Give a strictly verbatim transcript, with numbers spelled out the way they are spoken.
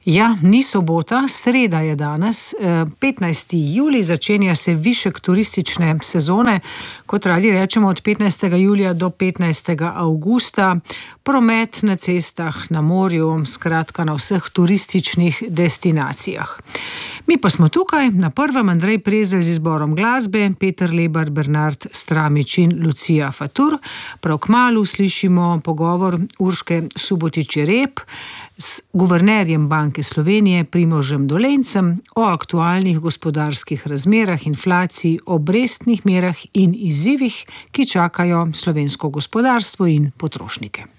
Ja, ni sobota, sreda je danes, petnajsti julij, začenja se višek turistične sezone, kot radi rečemo od petnajstega julija do petnajstega avgusta. Promet na cestah, na morju, skratka na vseh turističnih destinacijah. Mi pa smo tukaj, na prvem Andrej Prezelj z izborom glasbe, Peter Lebar, Bernard Stramič in Lucija Fatur. Prav kmalu slišimo pogovor Urške Subotić-Jereb s guvernerjem Banke Slovenije Primožem Dolencem o aktualnih gospodarskih razmerah, inflaciji, obrestnih merah in izzivih, ki čakajo slovensko gospodarstvo in potrošnike.